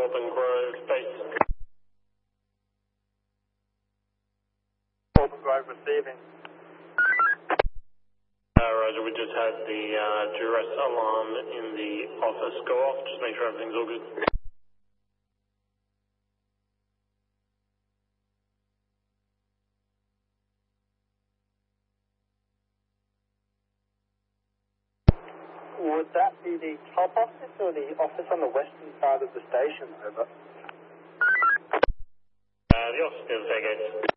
Melbourne Grove base. Melbourne Grove receiving. Roger, we just had the duress alarm in the office go off. Just make sure everything's all good. Would that be the top office or the office on the western side of the station? Over. The office near the fair gates.